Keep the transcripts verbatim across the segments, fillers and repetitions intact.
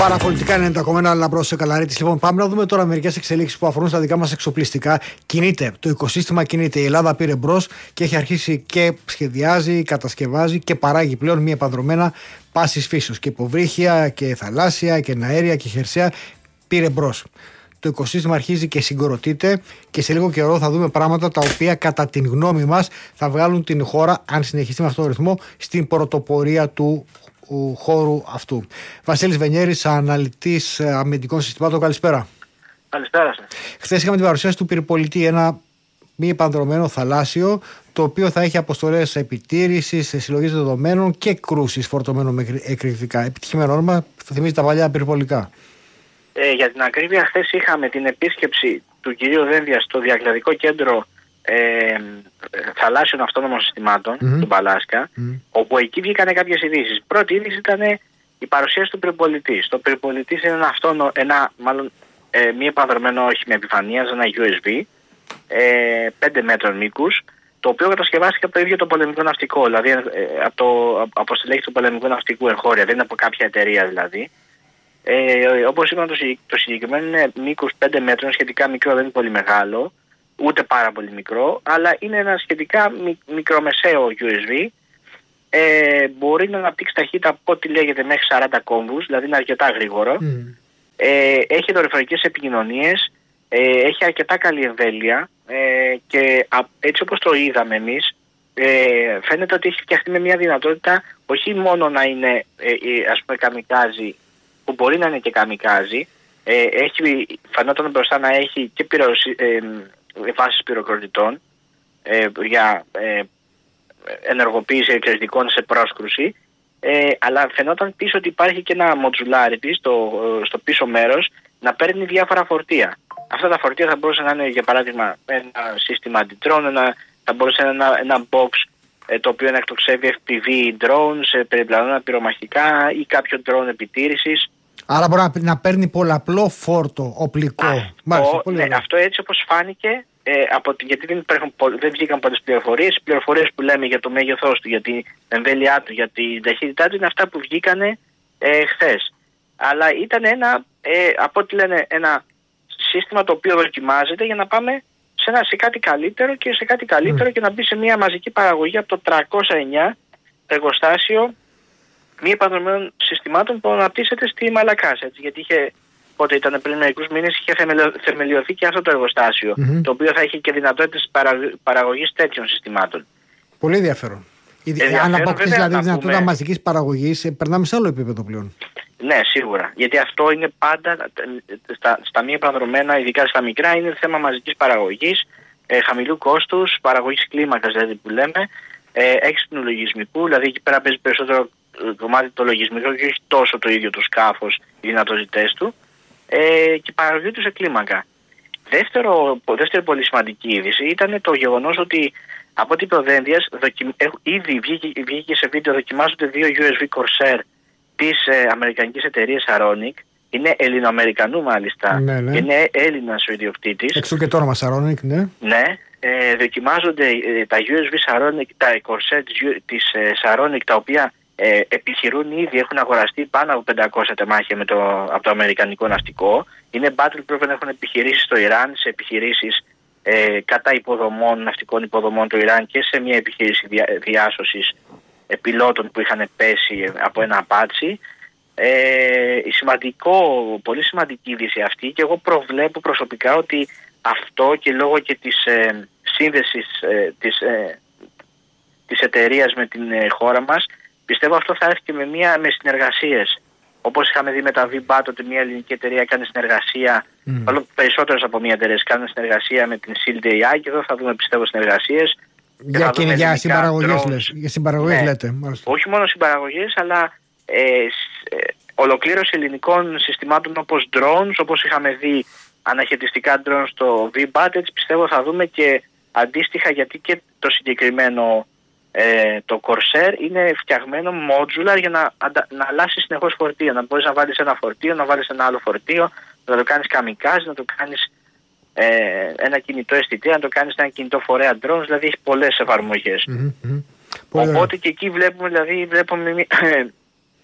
Παραπολιτικά ενενήντα κόμμα ένα Λαμπρός Καλαρίτης. Λοιπόν, πάμε να δούμε τώρα μερικές εξελίξεις που αφορούν στα δικά μας εξοπλιστικά. Κινείται, το οικοσύστημα κινείται. Η Ελλάδα πήρε μπρος και έχει αρχίσει και σχεδιάζει, κατασκευάζει και παράγει πλέον μη επανδρομένα πάσης φύσεως. Και υποβρύχια και θαλάσσια και αέρια και χερσαία πήρε μπρος. Το οικοσύστημα αρχίζει και συγκροτείται και σε λίγο καιρό θα δούμε πράγματα τα οποία κατά την γνώμη μας θα βγάλουν την χώρα, αν συνεχιστεί με αυτόν τον ρυθμό, στην πρωτοπορία του χώρου αυτού. Βασίλης Βενιέρης, αναλυτής αμυντικών συστημάτων, καλησπέρα. Καλησπέρα σας. Χθες είχαμε την παρουσίαση του πυρπολιτή, ένα μη επανδρομένο θαλάσσιο, το οποίο θα έχει αποστολές επιτήρησης, συλλογής δεδομένων και κρούσης φορτωμένο με εκρηκτικά. Επιτυχημένο όνομα, θα θυμίζει τα παλιά πυρπολικά. Ε, για την ακρίβεια, χθες είχαμε την επίσκεψη του κυρίου Δένδια στο Διακλαδικό Κέντρο ε, Θαλάσσιων Αυτόνομων Συστημάτων, mm-hmm. του Μπαλάσκα, mm-hmm. όπου εκεί βγήκαν κάποιες ειδήσεις. Πρώτη είδηση ήταν η παρουσίαση του πυρπολιτή. Το πυρπολιτή είναι ένα, αυτόνο, ένα μάλλον ε, μη επανδρομένο όχημα επιφανείας, ένα γιου ες μπι, ε, πέντε μέτρων μήκους, το οποίο κατασκευάστηκε από το ίδιο το πολεμικό ναυτικό, δηλαδή ε, από, το, από στελέχη του πολεμικού ναυτικού εγχώρια, δεν είναι από κάποια εταιρεία δηλαδή. Ε, όπως είπαμε, το, το συγκεκριμένο είναι μήκους πέντε μέτρων, σχετικά μικρό, δεν είναι πολύ μεγάλο, ούτε πάρα πολύ μικρό, αλλά είναι ένα σχετικά μι, μικρομεσαίο γιου ες μπι. Ε, μπορεί να αναπτύξει ταχύτητα από ό,τι λέγεται μέχρι σαράντα κόμβους, δηλαδή είναι αρκετά γρήγορο. Mm. Ε, έχει δορυφορικές επικοινωνίες, ε, έχει αρκετά καλή εμβέλεια ε, και α, έτσι όπως το είδαμε εμείς, ε, φαίνεται ότι έχει φτιαχτεί με μια δυνατότητα όχι μόνο να είναι ε, ε, ας πούμε καμικάζι, που μπορεί να είναι και καμικάζι, ε, έχει, φανόταν μπροστά να έχει και πυροσυ, ε, βάσεις πυροκροτητών ε, για ε, ενεργοποίηση εξαιρετικών σε πρόσκρουση, ε, αλλά φαινόταν πίσω ότι υπάρχει και ένα modularity στο, στο πίσω μέρος να παίρνει διάφορα φορτία. Αυτά τα φορτία θα μπορούσε να είναι, για παράδειγμα, ένα σύστημα αντιτρών, ένα, θα μπορούσε να είναι ένα, ένα box ε, το οποίο να εκτοξεύει εφ πι βι drones, ε, περιπλανόμενα πυρομαχικά ή κάποιο drone επιτήρησης. Άρα μπορεί να, να παίρνει πολλαπλό φόρτο οπλικό. Αυτό, Μάλιστα, πολύ ναι, αυτό έτσι όπως φάνηκε, ε, από, γιατί δεν, υπάρχουν, δεν βγήκαν πολλές πληροφορίες. Οι πληροφορίες που λέμε για το μέγεθός του, για την εμβέλειά του, για την ταχύτητά του, είναι αυτά που βγήκανε ε, χθες. Αλλά ήταν ένα, ε, από ό,τι λένε, ένα σύστημα το οποίο δοκιμάζεται για να πάμε σε, ένα, σε κάτι καλύτερο και σε κάτι καλύτερο mm. και να μπει σε μια μαζική παραγωγή από το τριακόσια εννιά εργοστάσιο μη επανδρομένων συστημάτων που αναπτύσσεται στη Μαλακάς. Έτσι, γιατί είχε, πότε ήταν πριν μερικούς μήνες, είχε θεμελιωθεί και αυτό το εργοστάσιο, mm-hmm. το οποίο θα έχει και δυνατότητες παρα, παραγωγής τέτοιων συστημάτων. Πολύ ενδιαφέρον. Ε, αν αποκτήσει δηλαδή δυνατότητα πούμε... μαζικής παραγωγής, περνάμε σε άλλο επίπεδο πλέον. Ναι, σίγουρα. Γιατί αυτό είναι πάντα στα, στα μη επανδρομένα, ειδικά στα μικρά, είναι θέμα μαζικής παραγωγής, ε, χαμηλού κόστους, παραγωγής κλίμακας δηλαδή που λέμε, ε, έξυπνου λογισμικού, δηλαδή εκεί πέρα παίζει περισσότερο κομμάτι το λογισμικό και όχι τόσο το ίδιο το σκάφος, οι δυνατότητές του, ε, και παραγωγή του σε κλίμακα. Δεύτερο, δεύτερη πολύ σημαντική είδηση ήταν το γεγονός ότι από ό,τι είπε ο Δένδιας, δοκιμ... ήδη βγήκε, βγήκε σε βίντεο, δοκιμάζονται δύο γιου ες μπι Corsair της ε, αμερικανικής εταιρείας Saronic. Είναι ελληνοαμερικανού μάλιστα, ναι, ναι. Είναι Έλληνας ο ιδιοκτήτης. Εξού και το όνομα Saronic, ναι. Ναι, ε, δοκιμάζονται ε, τα γιου ες μπι Saronic, τα Corsair της, της ε, Saronic, τα οποία ε, επιχειρούν ήδη, έχουν αγοραστεί πάνω από πεντακόσια τεμάχια με το, από το αμερικανικό ναυτικό. Είναι battleproof, έχουν επιχειρήσει στο Ιράν, σε επιχειρήσεις ε, κατά υποδομών, ναυτικών υποδομών του Ιράν και σε μια επιχείρηση διά, διάσωσης ε, πιλότων που είχαν πέσει από ένα απάτσι. Ε, σημαντικό, πολύ σημαντική είδηση αυτή, και εγώ προβλέπω προσωπικά ότι αυτό, και λόγω και της ε, σύνδεσης ε, της, ε, της εταιρείας με την ε, χώρα μας, πιστεύω αυτό θα έρθει και με, μια, με συνεργασίες. Όπως είχαμε δει με τα βι-μπατ, ότι μια ελληνική εταιρεία έκανε συνεργασία, mm. περισσότερες από μια εταιρεία κάνουν συνεργασία με την Shield έι άι, και εδώ θα δούμε, πιστεύω, συνεργασίες. Για, και για συμπαραγωγές, λες, για συμπαραγωγές ναι, λέτε. Μάλιστα. Όχι μόνο συμπαραγωγές, αλλά ε, ε, ολοκλήρωση ελληνικών συστημάτων όπως drones, όπως είχαμε δει αναχαιτιστικά drones στο βι-μπατ, έτσι πιστεύω θα δούμε και αντίστοιχα, γιατί και το συγκεκριμένο ε, το Corsair είναι φτιαγμένο modular για να, να αλλάξει συνεχώς φορτίο, να μπορείς να βάλεις ένα φορτίο, να βάλεις ένα άλλο φορτίο, να το κάνεις καμικάζ, να το κάνεις ε, ένα κινητό αισθητήρα, να το κάνεις ένα κινητό φορέα drones, δηλαδή έχει πολλές εφαρμογές. Mm-hmm. Οπότε και εκεί βλέπουμε, δηλαδή βλέπουμε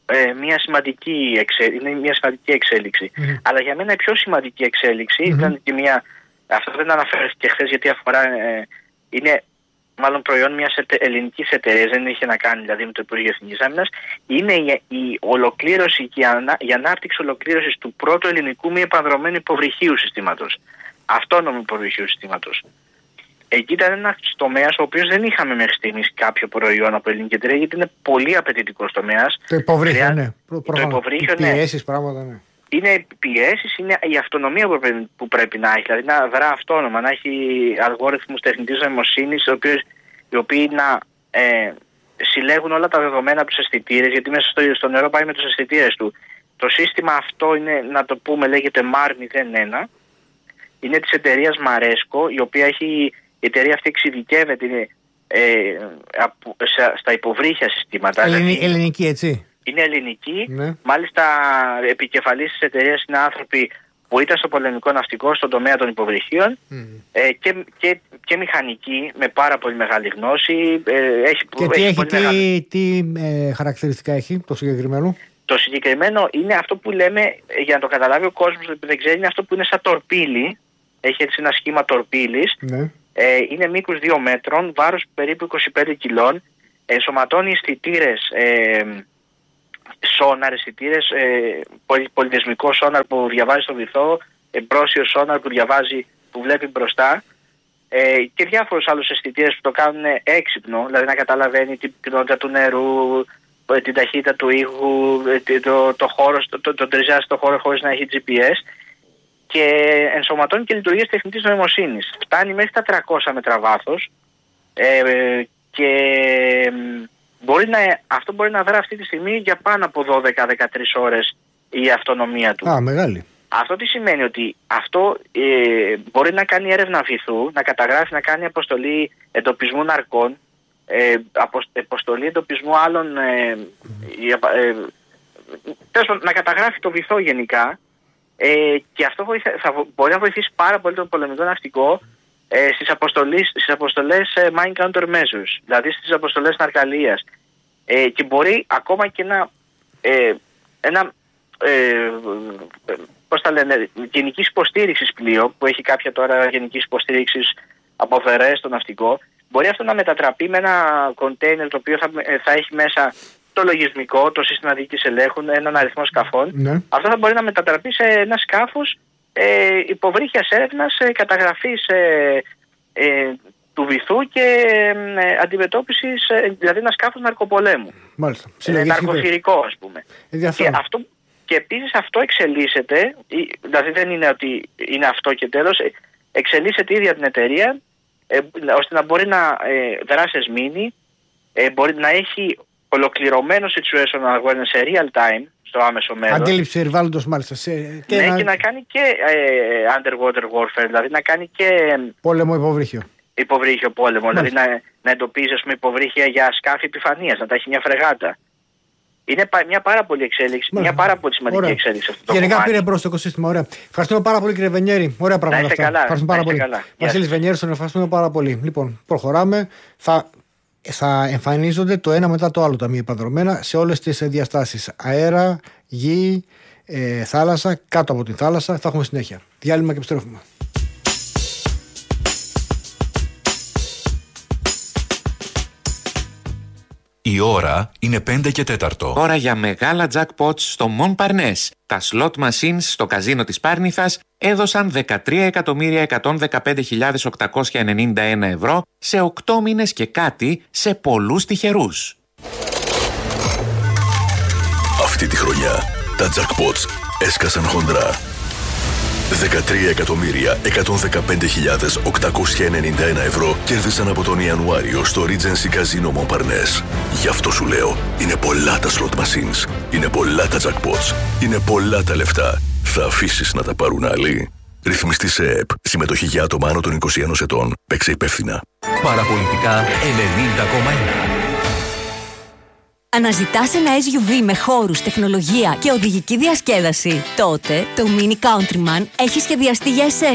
ε, μια, σημαντική εξε, είναι μια σημαντική εξέλιξη. Mm-hmm. Αλλά για μένα η πιο σημαντική εξέλιξη mm-hmm. ήταν και μια. Αυτό δεν αναφέρθηκε χθε γιατί αφορά. Ε, είναι μάλλον προϊόν μιας ελληνικής εταιρείας, δεν είχε να κάνει δηλαδή με το Υπουργείο Εθνικής Άμυνας. Είναι η, η ολοκλήρωση και η, ανα, η ανάπτυξη ολοκλήρωσης του πρώτου ελληνικού μη επανδρωμένου υποβρυχίου συστήματος. Αυτόνομου υποβρυχίου συστήματος. Εκεί ήταν ένα τομέα ο οποίος δεν είχαμε μέχρι στιγμής κάποιο προϊόν από ελληνική εταιρεία, γιατί είναι πολύ απαιτητικός τομέας. Το υποβρύχιο, ναι. Το υποβρύχιο, ναι. Πιέσεις, πράγματα, ναι. Είναι πιέσεις, είναι η αυτονομία που πρέπει, που πρέπει να έχει. Δηλαδή να δρά αυτόνομα, να έχει αλγόριθμους τεχνητής νοημοσύνης, οι, οι οποίοι να ε, συλλέγουν όλα τα δεδομένα από τους αισθητήρες, γιατί μέσα στο, στο νερό πάει με τους αισθητήρες του. Το σύστημα αυτό είναι, να το πούμε, λέγεται μαρ μηδέν ένα. Είναι της εταιρείας Μαρέσκο, η οποία έχει. Η εταιρεία αυτή εξειδικεύεται ε, από, σε, στα υποβρύχια συστήματα. Ελληνική, δηλαδή, ελληνική έτσι. Είναι ελληνική. Ναι. Μάλιστα, επικεφαλής της εταιρείας είναι άνθρωποι που ήταν στο πολεμικό ναυτικό στον τομέα των υποβρυχίων mm. ε, και, και, και μηχανική με πάρα πολύ μεγάλη γνώση. Ε, έχει, και τι, έχει, τι, μεγάλη... τι ε, χαρακτηριστικά έχει το συγκεκριμένο? Το συγκεκριμένο είναι αυτό που λέμε, για να το καταλάβει ο κόσμος που δεν ξέρει, είναι αυτό που είναι σαν τορπίλι. Έχει έτσι ένα σχήμα τορπίλης. Ναι. Ε, είναι μήκους δύο μέτρων, βάρος περίπου είκοσι πέντε κιλών, ενσωματώνει αισθητήρες, ε, σόναρ, αισθητήρες, ε, πολυ, πολυδεσμικό σόναρ που διαβάζει στο βυθό, εμπρόσιο σόναρ που διαβάζει, που βλέπει μπροστά ε, και διάφορους άλλους αισθητήρες που το κάνουν έξυπνο, δηλαδή να καταλαβαίνει την πυκνότητα του νερού, την ταχύτητα του ήχου, το, το, το χώρο, το, το, το τριζάζει στο χώρο χωρίς να έχει τζι πι ες. Και ενσωματώνει και λειτουργίες τεχνητής νοημοσύνης. Φτάνει μέχρι τα τριακόσια μέτρα βάθος ε, και μπορεί να, αυτό μπορεί να δρά αυτή τη στιγμή για πάνω από δώδεκα με δεκατρείς ώρες η αυτονομία του. Α, μεγάλη. Αυτό τι σημαίνει? Ότι αυτό ε, μπορεί να κάνει έρευνα βυθού, να καταγράφει, να κάνει αποστολή εντοπισμού ναρκών, ε, αποστολή εντοπισμού άλλων, ε, ε, ε, να καταγράφει το βυθό γενικά. Ε, και αυτό βοηθα, θα μπορεί να βοηθήσει πάρα πολύ το πολεμικό ναυτικό ε, στις, στις αποστολές ε, mine countermeasures, δηλαδή στις αποστολές ναρκαλίας. Ε, και μπορεί ακόμα και ένα, ε, ένα ε, πώς τα λένε, γενικής υποστήριξης πλοίο, που έχει κάποια τώρα γενικής υποστήριξης από φερές στο ναυτικό, μπορεί αυτό να μετατραπεί με ένα κοντέινερ το οποίο θα, θα έχει μέσα το λογισμικό, το σύστημα διοίκησης ελέγχου, έναν αριθμό σκαφών. Ναι. Αυτό θα μπορεί να μετατραπεί σε ένα σκάφος ε, υποβρύχιας έρευνας, ε, καταγραφής ε, ε, του βυθού και ε, αντιμετώπισης, ε, δηλαδή ένα σκάφος ναρκοπολέμου. Μάλιστα. Ε, ναρκοθυρικό, ας πούμε. Και, αυτό, και επίσης αυτό εξελίσσεται, δηλαδή δεν είναι ότι είναι αυτό και τέλος, εξελίσσεται ήδη από την εταιρεία, ε, ώστε να μπορεί να ε, δράσει μήνυ, ε, μπορεί να έχει ολοκληρωμένο situation awareness σε real time στο άμεσο μέλλον. Αντίληψη περιβάλλοντος μάλιστα. Σε... Και ναι, να... και να κάνει και ε, underwater warfare, δηλαδή να κάνει και... Πόλεμο υποβρύχιο. Υποβρύχιο πόλεμο, μάλιστα. Δηλαδή να, να εντοπίζει ας πούμε, υποβρύχια για σκάφη επιφανείας, να τα έχει μια φρεγάτα. Είναι μια πάρα πολύ εξέλιξη, μάλιστα. Μια πάρα πολύ σημαντική Ωραία. εξέλιξη αυτό το Γενικά κομμάτι. πήρε μπρος το οικοσύστημα. Ωραία. Ευχαριστούμε πάρα πολύ κύριε Βενιέρη. Ωραία πράγματα αυτά. Καλά. Ευχαριστούμε πάρα πολύ. Βασίλης Βενιέρης, τον ευχαριστούμε πάρα πολύ. Λοιπόν, προχωράμε. Θα... θα εμφανίζονται το ένα μετά το άλλο τα μη επανδρομένα σε όλες τις διαστάσεις. Αέρα, γη, ε, θάλασσα, κάτω από την θάλασσα. Θα έχουμε συνέχεια. Διάλειμμα και επιστρέφουμε. Η ώρα είναι πέντε και τέταρτο. Ώρα για μεγάλα jackpots στο Mon Parnes. Τα slot machines στο καζίνο της Πάρνηθας έδωσαν δεκατρία εκατομμύρια εκατόν δεκαπέντε χιλιάδες οκτακόσια ενενήντα ένα ευρώ σε οκτώ μήνες και κάτι σε πολλούς τυχερούς. Αυτή τη χρονιά τα jackpots έσκασαν χοντρά. δεκατρία εκατομμύρια εκατόν δεκαπέντε χιλιάδες οκτακόσια ενενήντα ένα ευρώ κέρδισαν από τον Ιανουάριο στο Regency Casino Montparnasse. Γι' αυτό σου λέω, είναι πολλά τα slot machines, είναι πολλά τα jackpots, είναι πολλά τα λεφτά. Θα αφήσεις να τα πάρουν άλλοι? Ρυθμιστή σε ΕΕΠ. Συμμετοχή για άτομα άνω των είκοσι ένα ετών. Παίξε υπεύθυνα. Παραπολιτικά ενενήντα κόμμα ένα. Αναζητάς ένα ες γιου βι με χώρους, τεχνολογία και οδηγική διασκέδαση? Τότε το Mini Countryman έχει σχεδιαστεί για εσένα.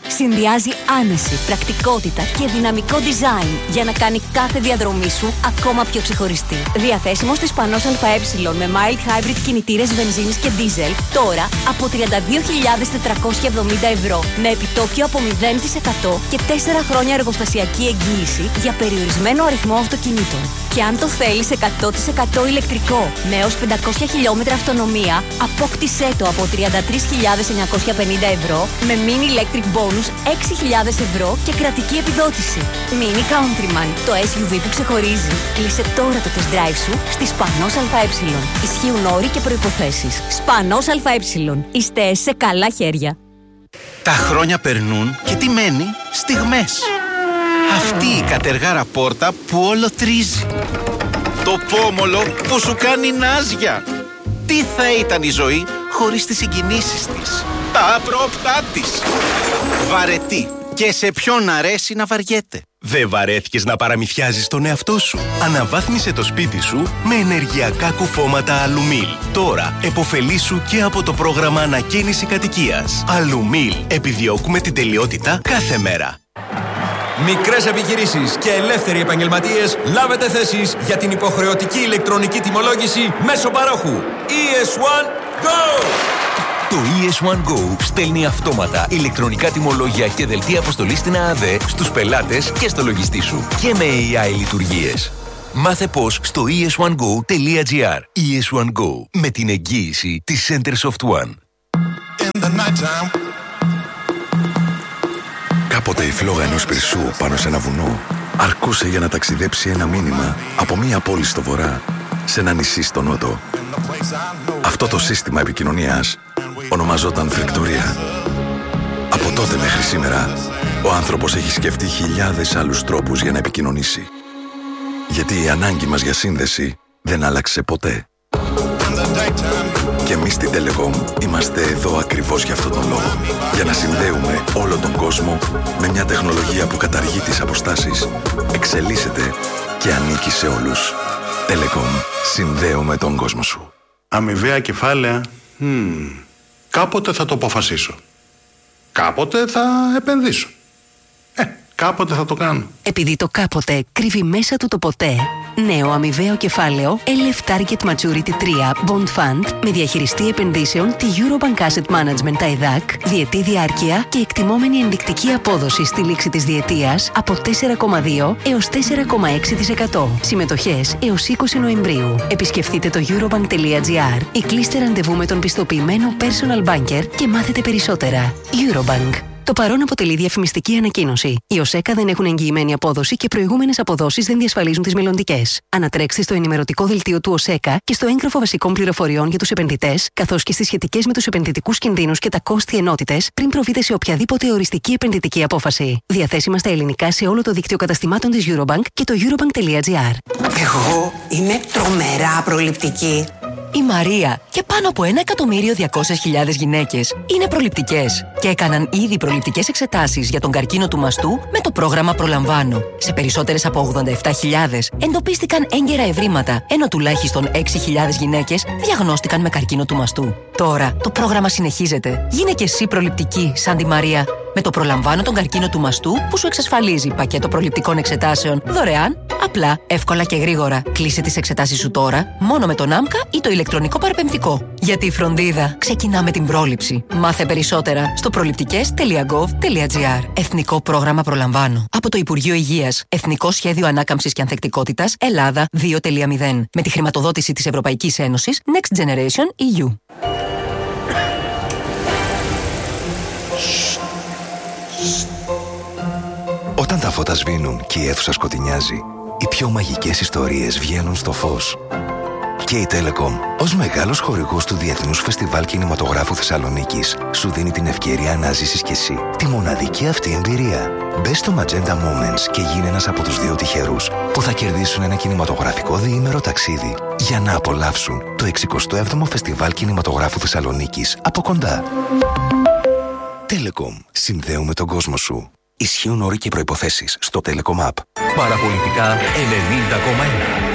Συνδυάζει άνεση, πρακτικότητα και δυναμικό design για να κάνει κάθε διαδρομή σου ακόμα πιο ξεχωριστή. Διαθέσιμο στη Σπανός ΑΕ με mild hybrid κινητήρες βενζίνης και diesel τώρα από τριάντα δύο χιλιάδες τετρακόσια εβδομήντα ευρώ με επιτόκιο από μηδέν τοις εκατό και τέσσερα χρόνια εργοστασιακή εγγύηση για περιορισμένο αριθμό αυτοκινήτων. Και αν το θέλεις εκατό τοις εκατό ηλεκτρικό με έως πεντακόσια χιλιόμετρα αυτονομία, απόκτησέ το από τριάντα τρεις χιλιάδες εννιακόσια πενήντα ευρώ με mini electric bonus έξι χιλιάδες ευρώ και κρατική επιδότηση. Mini Countryman, το ες γιου βι που ξεχωρίζει. Κλείσε τώρα το test drive σου στη Σπανός ΑΕ. Ισχύουν όροι και προϋποθέσεις. Σπανός ΑΕ. Είστε σε καλά χέρια. Τα χρόνια περνούν και τι μένει? Στιγμές. Αυτή η κατεργάρα πόρτα που όλο τρίζει. Το πόμολο που σου κάνει νάζια. Τι θα ήταν η ζωή χωρίς τις συγκινήσεις της, τα απρόπτά της. Βαρετή. Και σε ποιον αρέσει να βαριέται. Δεν βαρέθηκες να παραμυθιάζεις τον εαυτό σου? Αναβάθμισε το σπίτι σου με ενεργειακά κουφώματα Αλουμίλ. Τώρα επωφελήσου και από το πρόγραμμα ανακαίνιση κατοικίας. Αλουμίλ. Επιδιώκουμε την τελειότητα κάθε μέρα. Μικρές επιχειρήσεις και ελεύθεροι επαγγελματίες, λάβετε θέσεις για την υποχρεωτική ηλεκτρονική τιμολόγηση μέσω παρόχου. ι ες ουάν Go! Το ι ες ουάν Go στέλνει αυτόματα ηλεκτρονικά τιμολόγια και δελτία αποστολής στην ΑΑΔΕ στους πελάτες και στο λογιστή σου. Και με έι άι λειτουργίες. Μάθε πώς στο ι ες ουάν γκο τελεία τζι άρ. ι ες ουάν Go, με την εγγύηση της Centersoft One. Κάποτε η φλόγα ενός πυρσού πάνω σε ένα βουνό αρκούσε για να ταξιδέψει ένα μήνυμα από μία πόλη στο βορρά σε ένα νησί στο νότο. Αυτό το σύστημα επικοινωνίας ονομαζόταν φρικτορία. Από τότε μέχρι σήμερα, ο άνθρωπος έχει σκεφτεί χιλιάδες άλλους τρόπους για να επικοινωνήσει. Γιατί η ανάγκη μας για σύνδεση δεν άλλαξε ποτέ. Και εμείς στην Telecom είμαστε εδώ ακριβώς για αυτόν τον λόγο. Για να συνδέουμε όλο τον κόσμο με μια τεχνολογία που καταργεί τις αποστάσεις, εξελίσσεται και ανήκει σε όλους. Telecom. Συνδέουμε τον κόσμο σου. Αμοιβαία κεφάλαια. Hmm. Κάποτε θα το αποφασίσω. Κάποτε θα επενδύσω. Ε, κάποτε θα το κάνω. Επειδή το κάποτε κρύβει μέσα του το ποτέ. Νέο αμοιβαίο κεφάλαιο ελ εφ Target Maturity τρία Bond Fund με διαχειριστή επενδύσεων τη Eurobank Asset Management τα ΕΔΑΚ, διετή διάρκεια και εκτιμόμενη ενδεικτική απόδοση στη λήξη της διετίας από τέσσερα κόμμα δύο έως τέσσερα κόμμα έξι τοις εκατό. Συμμετοχές έως είκοσι Νοεμβρίου. Επισκεφτείτε το eurobank τελεία τζι άρ ή κλείστε ραντεβού με τον πιστοποιημένο personal banker και μάθετε περισσότερα. Eurobank. Το παρόν αποτελεί διαφημιστική ανακοίνωση. Οι ΟΣΕΚΑ δεν έχουν εγγυημένη απόδοση και προηγούμενες αποδόσεις δεν διασφαλίζουν τις μελλοντικές. Ανατρέξτε στο ενημερωτικό δελτίο του ΟΣΕΚΑ και στο έγγραφο βασικών πληροφοριών για τους επενδυτές, καθώς και στις σχετικές με τους επενδυτικούς κινδύνους και τα κόστη ενότητες, πριν προβείτε σε οποιαδήποτε οριστική επενδυτική απόφαση. Διαθέσιμα στα ελληνικά σε όλο το δίκτυο καταστημάτων της Eurobank και το eurobank τελεία τζι άρ. Εγώ είμαι τρομερά προληπτική. Η Μαρία και πάνω από ένα εκατομμύριο διακόσιες χιλιάδες γυναίκες είναι προληπτικές και έκαναν ήδη προληπτικές εξετάσεις για τον καρκίνο του μαστού με το πρόγραμμα Προλαμβάνω. Σε περισσότερες από ογδόντα επτά χιλιάδες εντοπίστηκαν έγκαιρα ευρήματα, ενώ τουλάχιστον έξι χιλιάδες γυναίκες διαγνώστηκαν με καρκίνο του μαστού. Τώρα το πρόγραμμα συνεχίζεται. Γίνε και εσύ προληπτική σαν τη Μαρία. Με το Προλαμβάνω τον καρκίνο του μαστού που σου εξασφαλίζει πακέτο προληπτικών εξετάσεων δωρεάν, απλά, εύκολα και γρήγορα. Κλείσε τις εξετάσεις σου τώρα μόνο με τον ΆΜΚΑ ή το ηλεκτρονικό παραπεμφικό. Γιατί η φροντίδα ξεκινά με την πρόληψη. Μάθε περισσότερα στο προληπτικές τελεία γκοβ τελεία τζι άρ. Εθνικό πρόγραμμα Προλαμβάνω. Από το Υπουργείο Υγείας. Εθνικό Σχέδιο Ανάκαμψης και Ανθεκτικότητας Ελλάδα δύο κόμμα μηδέν. Με τη χρηματοδότηση της Ευρωπαϊκής Ένωσης Next Generation ι γιου. Όταν τα φώτα σβήνουν και η αίθουσα σκοτεινιάζει, οι πιο μαγικές ιστορίες βγαίνουν στο φως. Και η Telecom, ως μεγάλος χορηγός του Διεθνούς Φεστιβάλ Κινηματογράφου Θεσσαλονίκης, σου δίνει την ευκαιρία να ζήσεις κι εσύ τη μοναδική αυτή εμπειρία. Μπες στο Magenta Moments και γίνε ένας από τους δύο τυχερούς που θα κερδίσουν ένα κινηματογραφικό διήμερο ταξίδι για να απολαύσουν το εξηκοστό έβδομο Φεστιβάλ Κινηματογράφου Θεσσαλονίκης από κοντά. Telecom. Συνδέουμε τον κόσμο σου. Ισχύουν όροι και προϋποθέσεις στο Telecom App. Παραπολιτικά ενενήντα κόμμα ένα.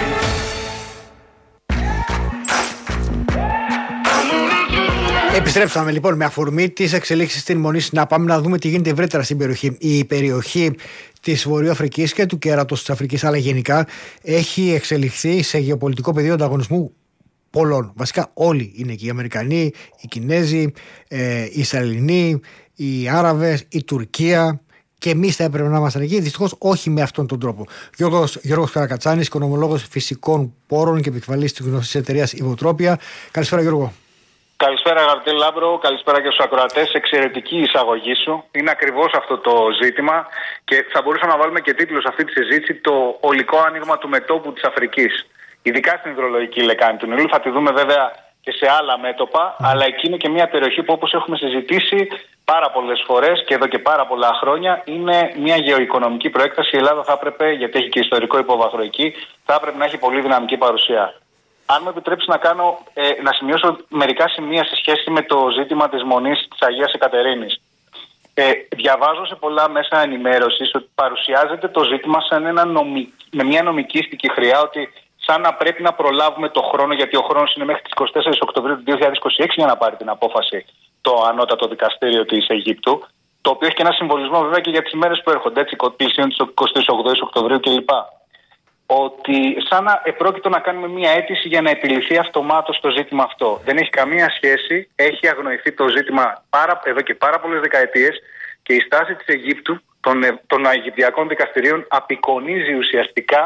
Επιστρέψαμε λοιπόν με αφορμή τις εξελίξεις στην Μονή. Να πάμε να δούμε τι γίνεται ευρύτερα στην περιοχή. Η περιοχή της Βορειοαφρικής και του κέρατος της Αφρικής, αλλά γενικά, έχει εξελιχθεί σε γεωπολιτικό πεδίο ανταγωνισμού πολλών. Βασικά όλοι είναι εκεί. Οι Αμερικανοί, οι Κινέζοι, ε, οι Ισραηλινοί, οι Άραβες, η Τουρκία. Και εμείς θα έπρεπε να ήμασταν εκεί. Δυστυχώς όχι με αυτόν τον τρόπο. Γιώργος, Γιώργος Καρακατσάνης, οικονομολόγος φυσικών πόρων και επικεφαλής της γνωστής εταιρείας Ιβοτρόπια. Καλησπέρα, Γιώργο. Καλησπέρα, αγαπητέ Λάμπρο, καλησπέρα και στους ακροατές. Εξαιρετική εισαγωγή σου. Είναι ακριβώς αυτό το ζήτημα και θα μπορούσαμε να βάλουμε και τίτλο σε αυτή τη συζήτηση: το ολικό άνοιγμα του μετώπου της Αφρικής. Ειδικά στην υδρολογική λεκάνη του Νείλου. Θα τη δούμε βέβαια και σε άλλα μέτωπα, mm. αλλά εκεί είναι και μια περιοχή που, όπως έχουμε συζητήσει πάρα πολλές φορές και εδώ και πάρα πολλά χρόνια, είναι μια γεωοικονομική προέκταση. Η Ελλάδα θα έπρεπε, γιατί έχει και ιστορικό υπόβαθρο εκεί, θα έπρεπε να έχει πολύ δυναμική παρουσία. Αν μου επιτρέψει να, κάνω, ε, να σημειώσω μερικά σημεία σε σχέση με το ζήτημα της Μονής της Αγίας Εκατερίνης. Ε, διαβάζω σε πολλά μέσα ενημέρωσης ότι παρουσιάζεται το ζήτημα σαν ένα νομι... με μια νομικίστικη χρειά, ότι σαν να πρέπει να προλάβουμε το χρόνο, γιατί ο χρόνος είναι μέχρι τις εικοστή τέταρτη Οκτωβρίου του δύο χιλιάδες είκοσι έξι για να πάρει την απόφαση το ανώτατο δικαστήριο της Αιγύπτου, το οποίο έχει και ένα συμβολισμό βέβαια και για τις ημέρες που έρχονται, έτσι, πλησίων της εικοστής όγδοης Οκτωβρίου κλπ. Ότι σαν να επρόκειτο να κάνουμε μια αίτηση για να επιληθεί αυτομάτως το ζήτημα αυτό. Δεν έχει καμία σχέση, έχει αγνοηθεί το ζήτημα πάρα, εδώ και πάρα πολλές δεκαετίες και η στάση της Αιγύπτου, των, των Αιγυπτιακών δικαστηρίων, απεικονίζει ουσιαστικά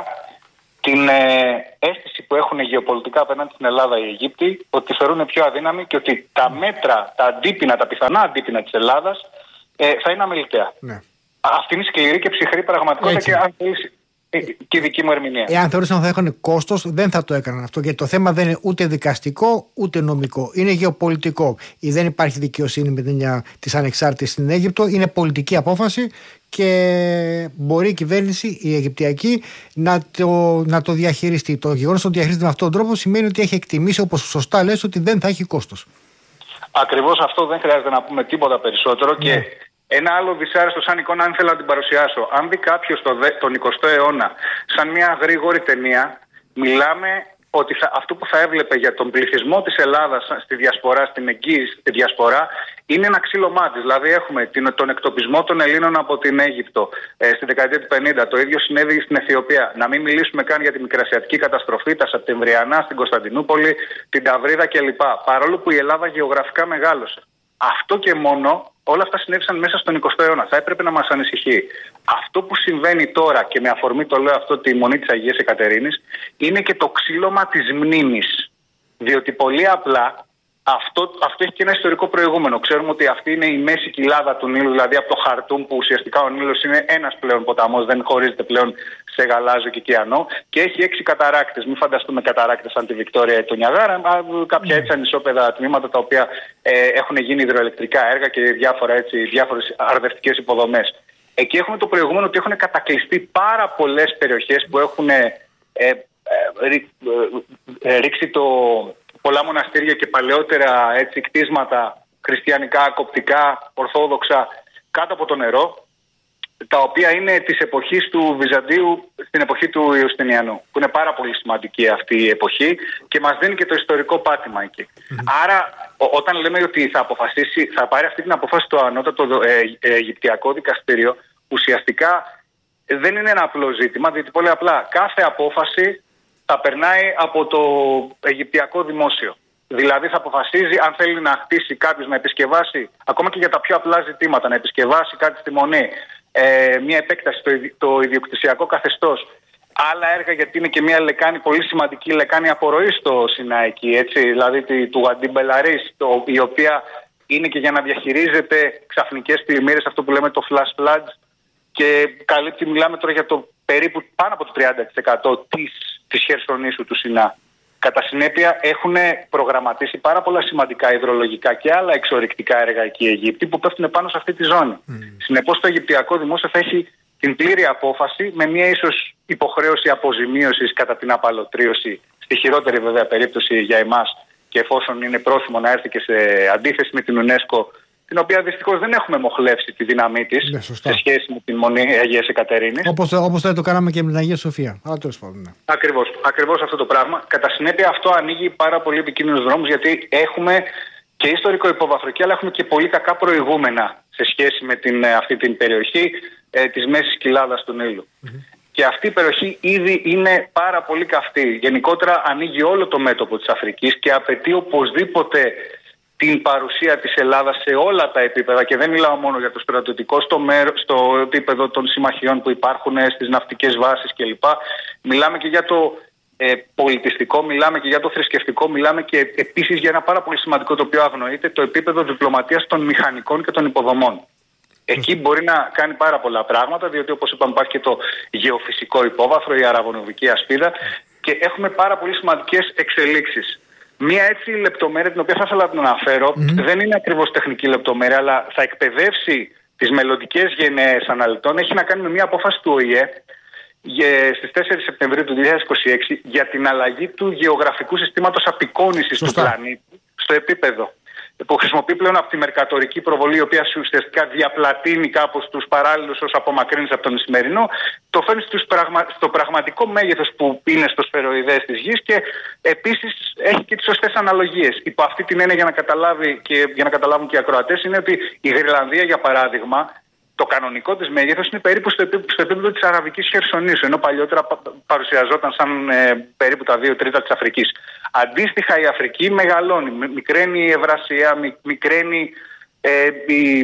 την ε, αίσθηση που έχουν γεωπολιτικά απέναντι στην Ελλάδα οι Αιγύπτιοι, ότι θεωρούν πιο αδύναμοι και ότι τα μέτρα, τα αντίπεινα, τα πιθανά αντίπεινα της Ελλάδας ε, θα είναι αμεληταία. Ναι. Αυτή είναι σκληρή και ψυχρή πραγματικότητα. Έτσι. Και αν θέλεις, και η δική μου ερμηνεία. Εάν θεωρούσαν ότι θα έχουν κόστος, δεν θα το έκαναν αυτό. Γιατί το θέμα δεν είναι ούτε δικαστικό ούτε νομικό. Είναι γεωπολιτικό. Ή δεν υπάρχει δικαιοσύνη με την έννοια της ανεξάρτητης στην Αίγυπτο. Είναι πολιτική απόφαση και μπορεί η κυβέρνηση, η Αιγυπτιακή, να το, να το διαχειριστεί. Το γεγονός ότι το διαχειρίζεται με αυτόν τον τρόπο σημαίνει ότι έχει εκτιμήσει, όπως σωστά λες, ότι δεν θα έχει κόστος. Ακριβώς αυτό, δεν χρειάζεται να πούμε τίποτα περισσότερο. Ναι. Και ένα άλλο δυσάρεστο σαν εικόνα, αν θέλω να την παρουσιάσω. Αν δει κάποιος το τον εικοστό αιώνα σαν μια γρήγορη ταινία, μιλάμε ότι θα, αυτό που θα έβλεπε για τον πληθυσμό της Ελλάδας στη διασπορά, στην εγγύη διασπορά, είναι ένα ξύλο μάτις. Δηλαδή έχουμε την, τον εκτοπισμό των Ελλήνων από την Αίγυπτο ε, στη δεκαετία του πενήντα. Το ίδιο συνέβη στην Αιθιοπία. Να μην μιλήσουμε καν για τη μικρασιατική καταστροφή, τα Σεπτεμβριανά στην Κωνσταντινούπολη, την Ταυρίδα κλπ. Παρόλο που η Ελλάδα γεωγραφικά μεγάλωσε. Αυτό και μόνο, όλα αυτά συνέβησαν μέσα στον εικοστό αιώνα. Θα έπρεπε να μας ανησυχεί. Αυτό που συμβαίνει τώρα, και με αφορμή το λέω αυτό τη Μονή της Αγίας Εκατερίνης, είναι και το ξύλωμα της μνήμης. Διότι πολύ απλά αυτό, αυτό έχει και ένα ιστορικό προηγούμενο. Ξέρουμε ότι αυτή είναι η μέση κοιλάδα του Νείλου, δηλαδή από το Χαρτούμ, που ουσιαστικά ο Νείλος είναι ένας πλέον ποταμός, δεν χωρίζεται πλέον σε γαλάζιο και ωκεανό, και έχει έξι καταράκτες. Μην φανταστούμε καταράκτες σαν τη Βικτόρια ή το Νιαγάρα, κάποια έτσι ανισόπεδα τμήματα τα οποία ε, έχουν γίνει υδροελεκτρικά έργα και διάφορα, έτσι, διάφορες αρδευτικές υποδομές. Εκεί έχουμε το προηγούμενο ότι έχουν κατακλειστεί πάρα πολλές περιοχές που έχουν ε, ε, ε, ε, ρίξει το, πολλά μοναστήρια και παλαιότερα, έτσι, κτίσματα χριστιανικά, κοπτικά, ορθόδοξα κάτω από το νερό, τα οποία είναι της εποχής του Βυζαντίου στην εποχή του Ιουστινιανού, που είναι πάρα πολύ σημαντική αυτή η εποχή και μας δίνει και το ιστορικό πάτημα εκεί. Mm-hmm. Άρα, ό, όταν λέμε ότι θα αποφασίσει, θα πάρει αυτή την απόφαση το ανώτατο ε, ε, Αιγυπτιακό δικαστήριο, ουσιαστικά δεν είναι ένα απλό ζήτημα, διότι πολύ απλά κάθε απόφαση θα περνάει από το Αιγυπτιακό δημόσιο. Δηλαδή θα αποφασίζει αν θέλει να χτίσει κάποιος, να επισκευάσει, ακόμα και για τα πιο απλά ζητήματα, να επισκευάσει κάτι στη Μονή, ε, μια επέκταση στο, το ιδιοκτησιακό καθεστώς, άλλα έργα, γιατί είναι και μια λεκάνη, πολύ σημαντική λεκάνη απορροής στο Σιναϊκή, έτσι, δηλαδή τη, του Αντιμπελαρίς, η οποία είναι και για να διαχειρίζεται ξαφνικές πλημμύρες, αυτό που λέμε το flash floods, και καλύπτει, μιλάμε τώρα για το περίπου πάνω από το τριάντα τοις εκατό της, της Χερσονήσου του Σινά. Κατά συνέπεια έχουν προγραμματίσει πάρα πολλά σημαντικά υδρολογικά και άλλα εξορρυκτικά έργα εκεί οι Αιγύπτιοι που πέφτουν πάνω σε αυτή τη ζώνη. Mm. Συνεπώς το Αιγυπτιακό δημόσιο θα έχει την πλήρη απόφαση, με μια ίσως υποχρέωση αποζημίωσης κατά την απαλωτρίωση, στη χειρότερη βέβαια περίπτωση για εμάς, και εφόσον είναι πρόθυμο να έρθει και σε αντίθεση με την UNESCO, την οποία δυστυχώς δεν έχουμε μοχλεύσει τη δύναμή της, ναι, σε σχέση με την Μονή Αγίας Εκατερίνης. Όπως, όπως το κάναμε και με την Αγία Σοφία. Αλλά τέλος πάντων. Ναι. Ακριβώς, ακριβώς αυτό το πράγμα. Κατά συνέπεια, αυτό ανοίγει πάρα πολύ επικίνδυνους δρόμους, γιατί έχουμε και ιστορικό υπόβαθρο εκεί, αλλά έχουμε και πολύ κακά προηγούμενα σε σχέση με την, αυτή την περιοχή ε, της Μέσης Κοιλάδας του Νείλου. Mm-hmm. Και αυτή η περιοχή ήδη είναι πάρα πολύ καυτή. Γενικότερα ανοίγει όλο το μέτωπο της Αφρικής και απαιτεί οπωσδήποτε την παρουσία της Ελλάδας σε όλα τα επίπεδα, και δεν μιλάω μόνο για το στρατιωτικό, στο, μέρο, στο επίπεδο των συμμαχιών που υπάρχουν, στις ναυτικές βάσεις κλπ. Μιλάμε και για το ε, πολιτιστικό, μιλάμε και για το θρησκευτικό, μιλάμε και επίσης για ένα πάρα πολύ σημαντικό το οποίο αγνοείται, το επίπεδο διπλωματίας των μηχανικών και των υποδομών. Εκεί μπορεί να κάνει πάρα πολλά πράγματα, διότι όπως είπαμε υπάρχει και το γεωφυσικό υπόβαθρο, η αραβωνοβική ασπίδα, και έχουμε πάρα πολύ σημαντικές εξελίξεις. Μία έτσι λεπτομέρεια την οποία θα ήθελα να την αναφέρω, mm-hmm. δεν είναι ακριβώς τεχνική λεπτομέρεια, αλλά θα εκπαιδεύσει τις μελλοντικές γενναίες αναλυτών. Έχει να κάνει με μία απόφαση του Ο Η Ε στις τέσσερις Σεπτεμβρίου του δύο χιλιάδες είκοσι έξι για την αλλαγή του γεωγραφικού συστήματος απεικόνησης του πλανήτη στο επίπεδο, που χρησιμοποιεί πλέον από τη μερκατορική προβολή, η οποία ουσιαστικά διαπλατείνει κάπως τους παράλληλους ως απομακρύνεις από τον Ισημερινό, το φέρνει στους πραγμα... στο πραγματικό μέγεθος που είναι στο σφαιροειδές της Γης, και επίσης έχει και τις σωστές αναλογίες. Υπό αυτή την έννοια, για να, καταλάβει και, για να καταλάβουν και οι ακροατές, είναι ότι η Γροιλανδία, για παράδειγμα, το κανονικό της μέγεθος είναι περίπου στο επίπεδο, στο επίπεδο της Αραβικής Χερσονήσου, ενώ παλιότερα παρουσιαζόταν σαν ε, περίπου τα δύο τρίτα της Αφρικής. Αντίστοιχα, η Αφρική μεγαλώνει, μικραίνει η Ευρασία, μικραίνει ε, η,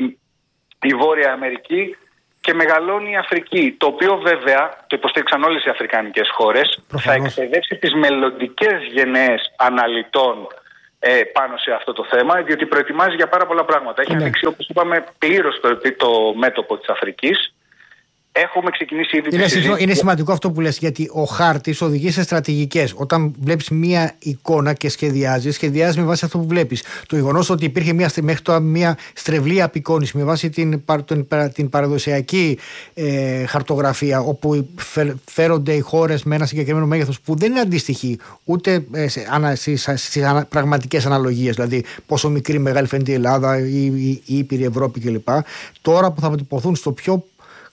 η Βόρεια Αμερική και μεγαλώνει η Αφρική, το οποίο βέβαια το υποστήριξαν όλες οι αφρικανικές χώρες. Προφανώς. Θα εκπαιδεύσει τις μελλοντικές γενναίες αναλυτών Ε, πάνω σε αυτό το θέμα, διότι προετοιμάζει για πάρα πολλά πράγματα. Έχει ναι. ανοίξει, όπως είπαμε, πλήρως το, το μέτωπο της Αφρικής. Έχουμε ξεκινήσει ήδη είναι, τη συζήτηση. Είναι σημαντικό αυτό που λες, γιατί ο χάρτης οδηγεί σε στρατηγικές. Όταν βλέπεις μία εικόνα και σχεδιάζεις, σχεδιάζεις με βάση αυτό που βλέπεις. Το γεγονός ότι υπήρχε μία, μέχρι τώρα μία στρεβλή απεικόνηση με βάση την, την, την παραδοσιακή ε, χαρτογραφία, όπου φέρονται οι χώρες με ένα συγκεκριμένο μέγεθος που δεν είναι αντίστοιχη ούτε ε, σε, ανα, στις, στις ανα, πραγματικές αναλογίες, δηλαδή πόσο μικρή μεγάλη φαίνεται η Ελλάδα ή η, η Ήπειρη Ευρώπη κλπ. Τώρα που θα αποτυπωθούν στο πιο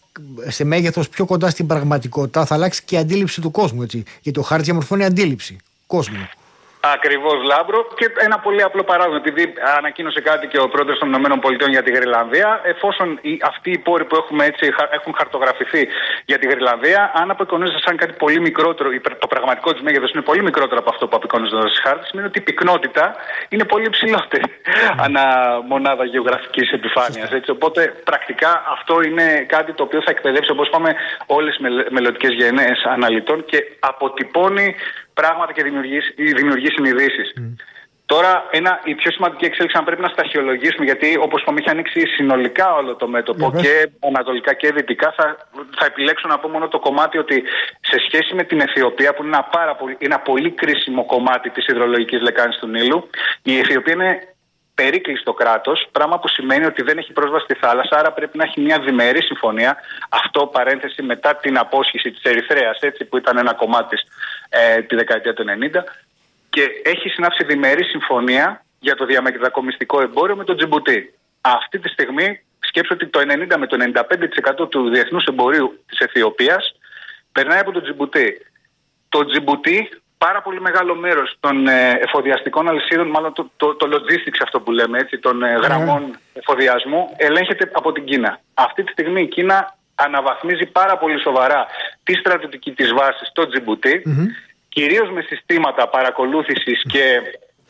σε μέγεθος πιο κοντά στην πραγματικότητα, θα αλλάξει και η αντίληψη του κόσμου, έτσι. Γιατί ο χάρτης διαμορφώνει αντίληψη κόσμου. Ακριβώς, Λάμπρο. Και ένα πολύ απλό παράδειγμα, επειδή ανακοίνωσε κάτι και ο πρόεδρος των ΗΠΑ για τη Γροιλανδία, εφόσον οι, αυτοί οι πόροι που έχουμε έτσι έχουν χαρτογραφηθεί για τη Γροιλανδία, αν απεικονίζεται σαν κάτι πολύ μικρότερο, το πραγματικό της μέγεθος είναι πολύ μικρότερο από αυτό που απεικονίζεται στις χάρτες, σημαίνει ότι η πυκνότητα είναι πολύ υψηλότερη mm. ανά μονάδα γεωγραφικής επιφάνειας. Έτσι. Οπότε πρακτικά αυτό είναι κάτι το οποίο θα εκπαιδεύσει, όπως είπαμε, όλες τις μελλοντικές γενναίες αναλυτών και αποτυπώνει πράγματα και δημιουργεί, δημιουργεί συνειδήσεις. Mm. Τώρα, ένα, η πιο σημαντική εξέλιξη, αν πρέπει να σταχυολογήσουμε, γιατί όπως είπαμε, έχει ανοίξει συνολικά όλο το μέτωπο yeah, και ανατολικά και δυτικά, θα, θα επιλέξω να πω μόνο το κομμάτι ότι σε σχέση με την Αιθιοπία, που είναι ένα, πάρα πολύ, ένα πολύ κρίσιμο κομμάτι της υδρολογικής λεκάνης του Νείλου, η Αιθιοπία είναι περίκλειστο κράτος, πράγμα που σημαίνει ότι δεν έχει πρόσβαση στη θάλασσα, άρα πρέπει να έχει μια διμερή συμφωνία. Αυτό, παρένθεση, μετά την απόσχηση της Ερυθρέας, έτσι, που ήταν ένα κομμάτι ε, τη δεκαετία του ενενήντα, και έχει συνάψει διμερή συμφωνία για το διαμετακομιστικό εμπόριο με τον Τζιμπουτί. Αυτή τη στιγμή σκέψω ότι το ενενήντα με το ενενήντα πέντε τοις εκατό του διεθνούς εμπορίου της Αιθιοπίας περνάει από τον Τζιμπουτί. Το Τζιμπουτί, πάρα πολύ μεγάλο μέρος των ε, εφοδιαστικών αλυσίδων, μάλλον το, το, το logistics, αυτό που λέμε, έτσι, των ε, γραμμών mm. εφοδιασμού, ελέγχεται από την Κίνα. Αυτή τη στιγμή η Κίνα αναβαθμίζει πάρα πολύ σοβαρά τη στρατιωτική της βάση στο Τζιμπουτί, mm-hmm. κυρίως με συστήματα παρακολούθησης και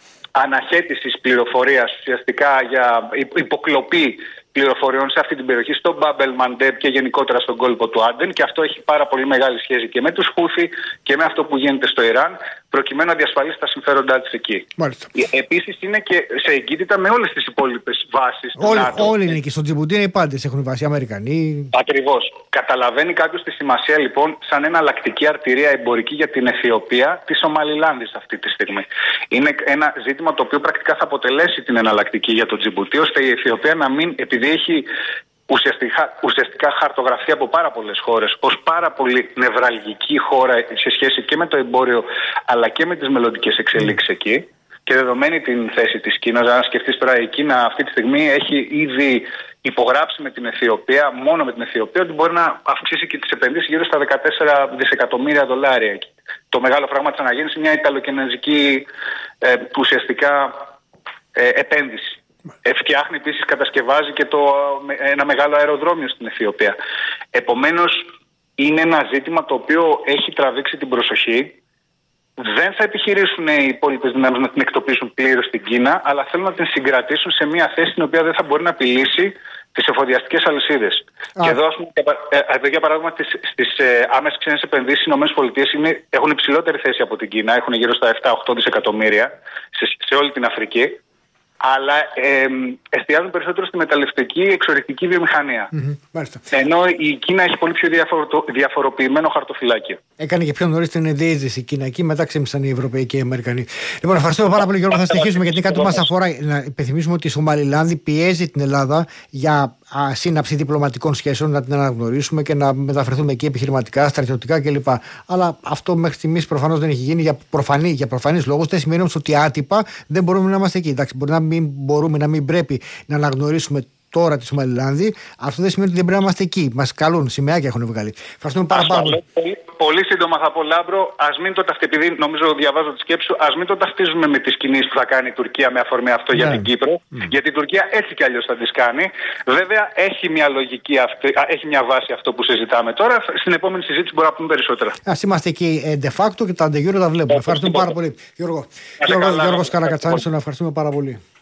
αναχέτησης πληροφορίας, ουσιαστικά για υποκλοπή πληροφοριών σε αυτή την περιοχή, στο Μπάμπελ Μαντέπ και γενικότερα στον κόλπο του Άντεν, και αυτό έχει πάρα πολύ μεγάλη σχέση και με τους Χούθι και με αυτό που γίνεται στο Ιράν, προκειμένου να διασφαλίσει τα συμφέροντά της εκεί. Επίσης είναι και σε εγκύτητα με όλες τις υπόλοιπες βάσεις του Όλοι, ΝΑΤΟ. Όλοι είναι και στο Τζιμπουτί, οι πάντες έχουν βάσει, Αμερικανοί. Ακριβώς. Καταλαβαίνει κάποιος τη σημασία, λοιπόν, σαν εναλλακτική αρτηρία εμπορική για την Αιθιοπία της Σομαλιλάνδης αυτή τη στιγμή. Είναι ένα ζήτημα το οποίο πρακτικά θα αποτελέσει την εναλλακτική για το Τζιμπουτί, ώστε η Αιθιοπία να μην, επειδή έχει ουσιαστικά, ουσιαστικά χαρτογραφεί από πάρα πολλές χώρες ως πάρα πολύ νευραλγική χώρα σε σχέση και με το εμπόριο αλλά και με τις μελλοντικές εξελίξεις εκεί, και δεδομένη την θέση της Κίνας, αν σκεφτείς τώρα, η Κίνα αυτή τη στιγμή έχει ήδη υπογράψει με την Αιθιοπία, μόνο με την Αιθιοπία, ότι μπορεί να αυξήσει και τις επενδύσεις γύρω στα δεκατέσσερα δισεκατομμύρια δολάρια εκεί. Το μεγάλο πράγμα της αναγέννησης, μια ιταλοκινεζική ε, ουσιαστικά ε, επένδυση. Ε, φτιάχνει επίσης, κατασκευάζει και το, ένα μεγάλο αεροδρόμιο στην Αιθιοπία. Επομένως, είναι ένα ζήτημα το οποίο έχει τραβήξει την προσοχή. Δεν θα επιχειρήσουν οι υπόλοιπες δυνάμεις να την εκτοπίσουν πλήρως στην Κίνα, αλλά θέλουν να την συγκρατήσουν σε μια θέση στην οποία δεν θα μπορεί να απειλήσει τις εφοδιαστικές αλυσίδες. Και εδώ, ας πούμε, εδώ για παράδειγμα, στις ε, άμεσες ξένες επενδύσεις οι ΗΠΑ έχουν υψηλότερη θέση από την Κίνα, έχουν γύρω στα επτά με οκτώ δισεκατομμύρια σε, σε όλη την Αφρική. Αλλά ε, εστιάζουν περισσότερο στη μεταλλευτική εξορυκτική βιομηχανία. Mm-hmm, Ενώ η Κίνα έχει πολύ πιο διαφορο, διαφοροποιημένο χαρτοφυλάκιο. Έκανε και πιο νωρίς την διείσδυση η Κίνα εκεί, μετά ξέμισαν οι Ευρωπαίοι και οι Αμερικανοί. Λοιπόν, ευχαριστούμε πάρα πολύ, Γιώργο. Θα συνεχίσουμε γιατί κάτι που μας αφορά. Να υπενθυμίσουμε ότι η Σομαλιλάνδη πιέζει την Ελλάδα για α, σύναψη διπλωματικών σχέσεων, να την αναγνωρίσουμε και να μεταφερθούμε εκεί επιχειρηματικά, στρατιωτικά κλπ. Αλλά αυτό μέχρι στιγμής προφανώς δεν έχει γίνει για προφανή, για προφανείς λόγους. Δεν σημαίνει όμως ότι άτυπα δεν μπορούμε να είμαστε εκεί. Εντάξει, μπορεί να μην μπορούμε, να μην πρέπει να αναγνωρίσουμε τώρα τη Σομαλιλάνδη. Αυτό δεν σημαίνει ότι δεν πρέπει να είμαστε εκεί. Μας καλούν, σημαίακια έχουν βγάλει. Ευχαριστούμε πάρα πολύ. Πολύ, πολύ σύντομα θα πω, Λάμπρο, ας μην το ταυτίζουμε, επειδή νομίζω διαβάζω τη σκέψη σου, ας μην το ταυτίζουμε με τις κινήσεις που θα κάνει η Τουρκία με αφορμή αυτό, ναι, για την Κύπρο. Mm. Γιατί η Τουρκία έτσι κι αλλιώς θα τις κάνει. Βέβαια έχει μια λογική, αυτή, έχει μια βάση αυτό που συζητάμε τώρα. Στην επόμενη συζήτηση μπορούμε να πούμε περισσότερα. Ας είμαστε εκεί de facto και τα de jure τα βλέπουμε. Ευχαριστούμε πάρα πολύ. Γιώργο, Γιώργος Καρακατσάνης, τον ευχαριστούμε πάρα πολύ.